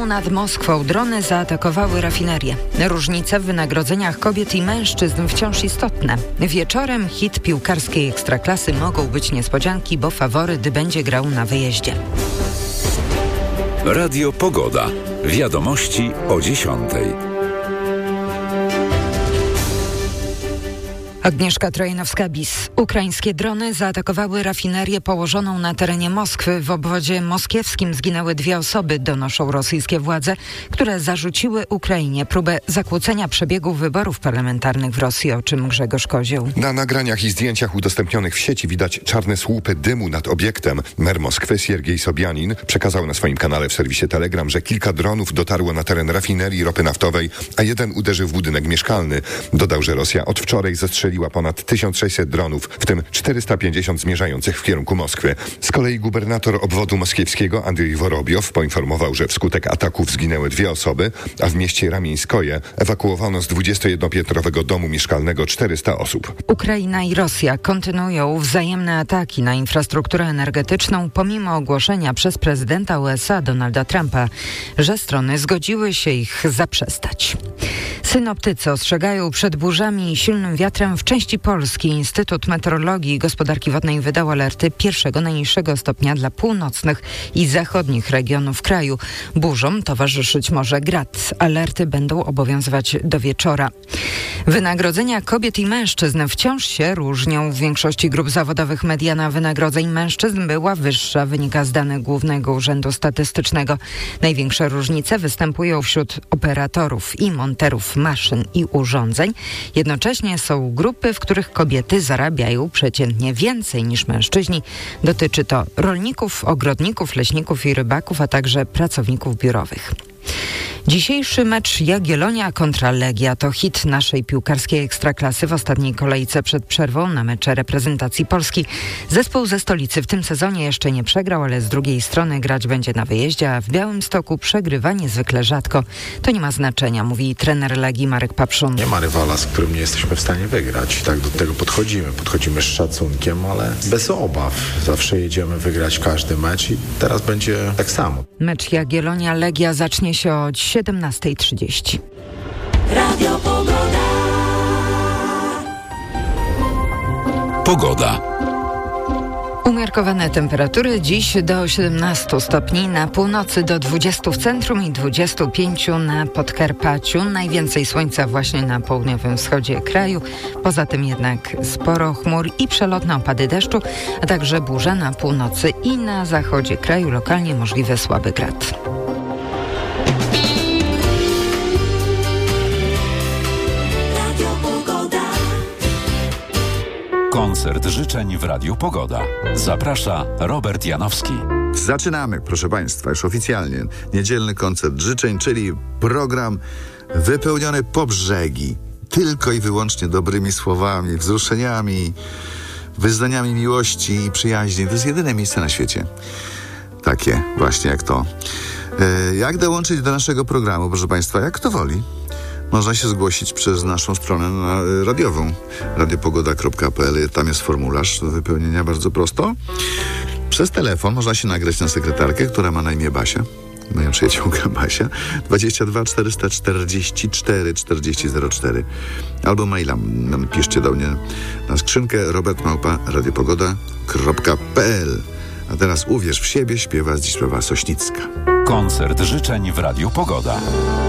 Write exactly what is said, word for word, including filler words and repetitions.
Dniu nad Moskwą drony zaatakowały rafinerię. Różnice w wynagrodzeniach kobiet i mężczyzn wciąż istotne. Wieczorem hit piłkarskiej Ekstraklasy mogą być niespodzianki, bo faworyt będzie grał na wyjeździe. Radio Pogoda. Wiadomości o dziesiątej. Agnieszka Trojanowska-Bis. Ukraińskie drony zaatakowały rafinerię położoną na terenie Moskwy. W obwodzie moskiewskim zginęły dwie osoby, donoszą rosyjskie władze, które zarzuciły Ukrainie próbę zakłócenia przebiegu wyborów parlamentarnych w Rosji, o czym Grzegorz Kozioł. Na nagraniach i zdjęciach udostępnionych w sieci widać czarne słupy dymu nad obiektem. Mer Moskwy Siergiej Sobianin przekazał na swoim kanale w serwisie Telegram, że kilka dronów dotarło na teren rafinerii ropy naftowej, a jeden uderzył w budynek mieszkalny. Dodał, że Rosja od wczoraj zastrzeliła ponad tysiąc sześćset dronów, w tym czterysta pięćdziesiąt zmierzających w kierunku Moskwy. Z kolei gubernator obwodu moskiewskiego Andrzej Worobjow poinformował, że wskutek ataków zginęły dwie osoby, a w mieście Ramieńskoje ewakuowano z dwudziestojednopiętrowego domu mieszkalnego czterysta osób. Ukraina i Rosja kontynuują wzajemne ataki na infrastrukturę energetyczną pomimo ogłoszenia przez prezydenta U S A Donalda Trumpa, że strony zgodziły się ich zaprzestać. Synoptycy ostrzegają przed burzami i silnym wiatrem w części Polski. Instytut Meteorologii i Gospodarki Wodnej wydał alerty pierwszego najniższego stopnia dla północnych i zachodnich regionów kraju. Burzom towarzyszyć może grad. Alerty będą obowiązywać do wieczora. Wynagrodzenia kobiet i mężczyzn wciąż się różnią. W większości grup zawodowych mediana wynagrodzeń mężczyzn była wyższa, wynika z danych Głównego Urzędu Statystycznego. Największe różnice występują wśród operatorów i monterów maszyn i urządzeń. Jednocześnie są grupy, w których kobiety zarabiają przeciętnie więcej niż mężczyźni. Dotyczy to rolników, ogrodników, leśników i rybaków, a także pracowników biurowych. Dzisiejszy mecz Jagiellonia kontra Legia to hit naszej piłkarskiej Ekstraklasy w ostatniej kolejce przed przerwą na mecze reprezentacji Polski. Zespół ze stolicy w tym sezonie jeszcze nie przegrał, ale z drugiej strony grać będzie na wyjeździe, a w Białymstoku przegrywa niezwykle rzadko. To nie ma znaczenia, mówi trener Legii Marek Papszun. Nie ma rywala, z którym nie jesteśmy w stanie wygrać. Tak do tego podchodzimy. Podchodzimy z szacunkiem, ale bez obaw. Zawsze jedziemy wygrać każdy mecz i teraz będzie tak samo. Mecz Jagiellonia-Legia zacznie się o siedemnasta trzydzieści. Radio Pogoda. Pogoda. Umiarkowane temperatury dziś do siedemnastu stopni, na północy do dwudziestu w centrum i dwudziestu pięciu na Podkarpaciu. Najwięcej słońca właśnie na południowym wschodzie kraju. Poza tym jednak sporo chmur i przelotne opady deszczu, a także burze na północy i na zachodzie kraju. Lokalnie możliwy słaby grad. Koncert życzeń w Radiu Pogoda. Zaprasza Robert Janowski. Zaczynamy, proszę Państwa, już oficjalnie. Niedzielny koncert życzeń, czyli program wypełniony po brzegi. Tylko i wyłącznie dobrymi słowami, wzruszeniami, wyznaniami miłości i przyjaźni. To jest jedyne miejsce na świecie. Takie właśnie jak to. E, jak dołączyć do naszego programu, proszę Państwa? Jak kto woli. Można się zgłosić przez naszą stronę radiową radiopogoda kropka p l. Tam jest formularz do wypełnienia, bardzo prosto. Przez telefon można się nagrać na sekretarkę, która ma na imię Basia. Moja przyjaciółka Basia. dwadzieścia dwa czterysta czterdzieści cztery czterdzieści zero cztery. Albo maila piszcie do mnie na skrzynkę robert małpa radiopogoda kropka p l. A teraz Uwierz w siebie śpiewa Zdzisława Sośnicka. Koncert życzeń w Radiu Pogoda.